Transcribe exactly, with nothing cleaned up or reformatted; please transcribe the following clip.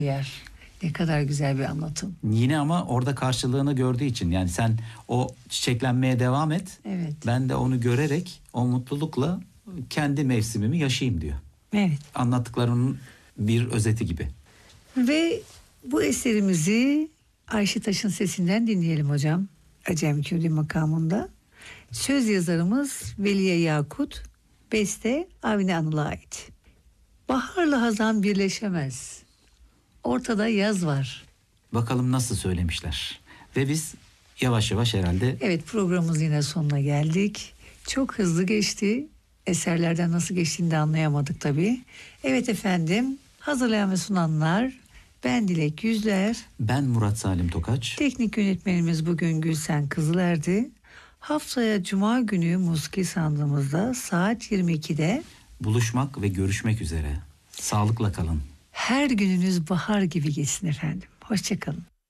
yer. Ne kadar güzel bir anlatım. Yine ama orada karşılığını gördüğü için, yani sen o çiçeklenmeye devam et. Evet. Ben de onu görerek o mutlulukla kendi mevsimimi yaşayayım diyor. Evet. Anlattıklarının bir özeti gibi. Ve bu eserimizi Ayşe Taş'ın sesinden dinleyelim hocam. Acem Kürdi makamında. Söz yazarımız Veliye Yakut, beste Avni Anıl'a ait. Baharla hazan birleşemez. Ortada yaz var. Bakalım nasıl söylemişler. Ve biz yavaş yavaş herhalde... Evet, programımız yine sonuna geldik. Çok hızlı geçti. Eserlerden nasıl geçtiğini de anlayamadık tabii. Evet efendim, hazırlayan ve sunanlar ben Dilek Yüzler. Ben Murat Salim Tokaç. Teknik yönetmenimiz bugün Gülsen Kızılerdi. Haftaya Cuma günü Musiki Sandığımızda saat yirmi ikide buluşmak ve görüşmek üzere. Sağlıkla kalın. Her gününüz bahar gibi geçsin efendim. Hoşça kalın.